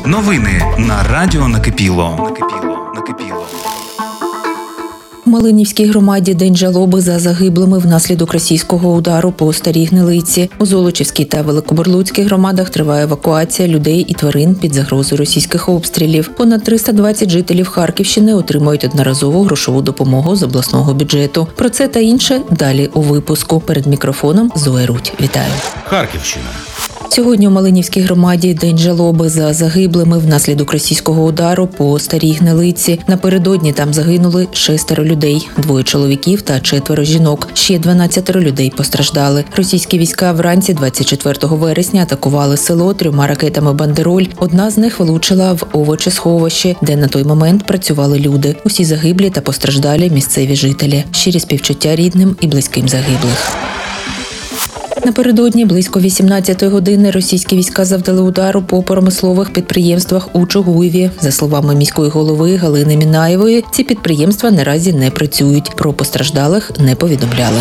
Новини на Радіо Накипіло. У Малинівській громаді день жалоби за загиблими внаслідок російського удару по Старій Гнилиці. У Золочівській та Великобурлуцькій громадах триває евакуація людей і тварин під загрозою російських обстрілів. Понад 320 жителів Харківщини отримують одноразову грошову допомогу з обласного бюджету. Про це та інше далі у випуску. Перед мікрофоном Зоя Рудь. Вітаю. Харківщина. Сьогодні у Малинівській громаді день жалоби за загиблими внаслідок російського удару по Старій Гнилиці. Напередодні там загинули 6 людей, 2 чоловіків та 4 жінок. Ще 12 людей постраждали. Російські війська вранці 24 вересня атакували село 3 ракетами «Бандероль». Одна з них влучила в овочесховище, де на той момент працювали люди. Усі загиблі та постраждалі місцеві жителі. Щирі співчуття рідним і близьким загиблих. Напередодні близько 18-ї години російські війська завдали удару по промислових підприємствах у Чугуєві. За словами міської голови Галини Мінаєвої, ці підприємства наразі не працюють. Про постраждалих не повідомляли.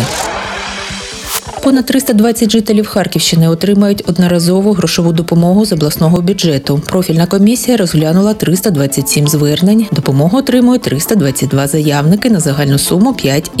Понад 320 жителів Харківщини отримають одноразову грошову допомогу з обласного бюджету. Профільна комісія розглянула 327 звернень. Допомогу отримують 322 заявники на загальну суму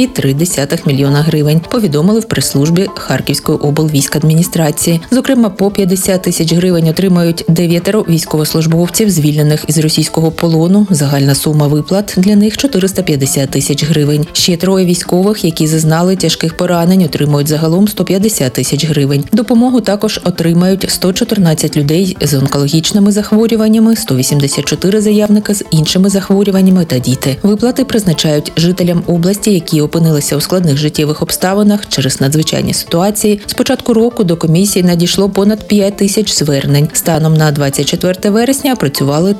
5,3 мільйона гривень, повідомили в прес-службі Харківської облвійськадміністрації. Зокрема, по 50 тисяч гривень отримають 9 військовослужбовців, звільнених із російського полону. Загальна сума виплат для них 450 тисяч гривень. Ще 3 військових, які зазнали тяжких поранень, отримують загалом 150 тисяч гривень. Допомогу також отримають 114 людей з онкологічними захворюваннями, 184 заявники з іншими захворюваннями та діти. Виплати призначають жителям області, які опинилися у складних життєвих обставинах через надзвичайні ситуації. З початку року до комісії надійшло понад 5 тисяч звернень. Станом на 24 вересня опрацювали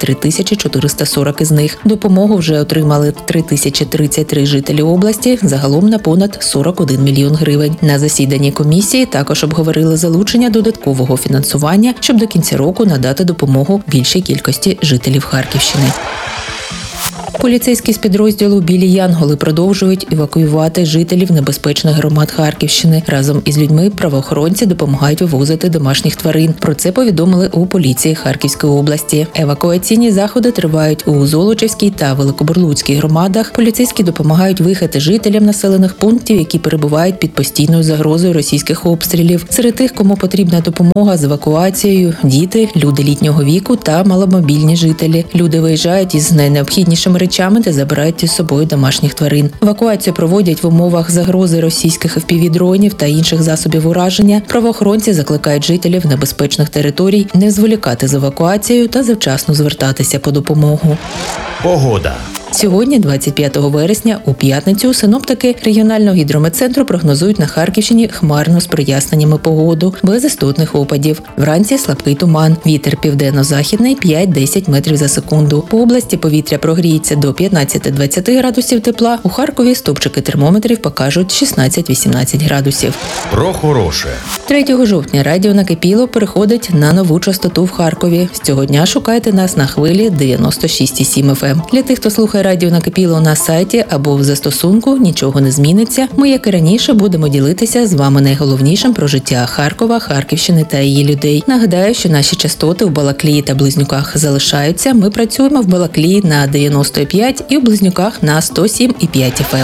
3440 із них. Допомогу вже отримали 3033 жителі області, загалом на понад 41 мільйон гривень. На засіданні комісії також обговорили залучення додаткового фінансування, щоб до кінця року надати допомогу більшій кількості жителів Харківщини. Поліцейські з підрозділу «Білі Янголи» продовжують евакуювати жителів небезпечних громад Харківщини. Разом із людьми правоохоронці допомагають вивозити домашніх тварин. Про це повідомили у поліції Харківської області. Евакуаційні заходи тривають у Золочівській та Великобурлуцькій громадах. Поліцейські допомагають виїхати жителям населених пунктів, які перебувають під постійною загрозою російських обстрілів. Серед тих, кому потрібна допомога з евакуацією – діти, люди літнього віку та маломобільні жителі. Люди виїжджають із найнеобхіднішими речами та забирають із собою домашніх тварин. Евакуацію проводять в умовах загрози російських FPV-дронів та інших засобів ураження. Правоохоронці закликають жителів небезпечних територій не зволікати з евакуацією та завчасно звертатися по допомогу. Погода. Сьогодні, 25 вересня, у п'ятницю, синоптики регіонального гідрометцентру прогнозують на Харківщині хмарно з проясненнями погоду, без істотних опадів. Вранці слабкий туман. Вітер південно-західний 5-10 метрів за секунду. По області повітря прогріється до 15-20 градусів тепла. У Харкові стопчики термометрів покажуть 16-18 градусів. Про хороше. 3 жовтня Радіо Накипіло переходить на нову частоту в Харкові. З цього дня шукайте нас на хвилі 96,7 FM. Для тих, хто слухає Радіо Накипіло на сайті або в застосунку, нічого не зміниться. Ми, як і раніше, будемо ділитися з вами найголовнішим про життя Харкова, Харківщини та її людей. Нагадаю, що наші частоти в Балаклії та Близнюках залишаються. Ми працюємо в Балаклії на 95 і в Близнюках на 107,5 FM.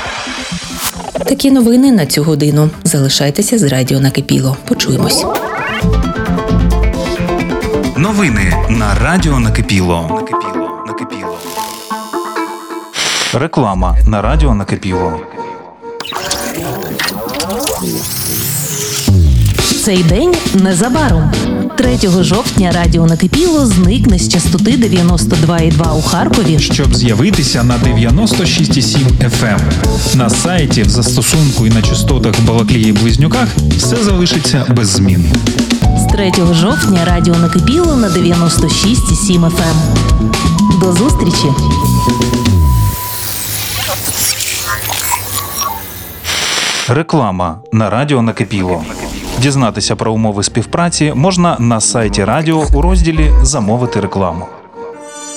Такі новини на цю годину. Залишайтеся з Радіо Накипіло. Почуємось. Новини на Радіо Накипіло. Реклама на Радіо Накипіло. Цей день незабаром. 3 жовтня Радіо Накипіло зникне з частоти 92,2 у Харкові, щоб з'явитися на 96,7 FM. На сайті, в застосунку і на частотах в Балаклії і Близнюках все залишиться без змін. З 3 жовтня Радіо Накипіло на 96,7 FM. До зустрічі! Реклама на Радіо Накипіло. Дізнатися про умови співпраці можна на сайті радіо у розділі «Замовити рекламу».